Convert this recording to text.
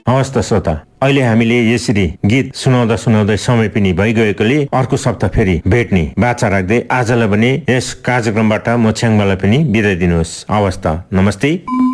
हवस् त श्रोता, अहिले हामीले यसरी गीत सुनाउँदा सुनाउँदै समय पनि भइगएकोले अर्को सप्ताह फेरि भेट्ने बाचा राख्दै आजलाई भने यस कार्यक्रमबाट म छ्याङबालाई पनि बिदा दिनुहोस्। हवस् त, नमस्ते।